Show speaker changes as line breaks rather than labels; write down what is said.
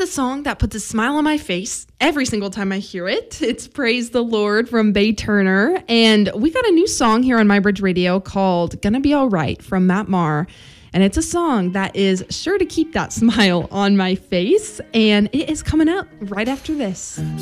the song that puts a smile on my face every single time I hear it. It's Praise the Lord from Bay Turner. And we got a new song here on MyBridge Radio called Gonna Be Alright from Matt Maher. And it's a song that is sure to keep that smile on my face. And it is coming up right after this.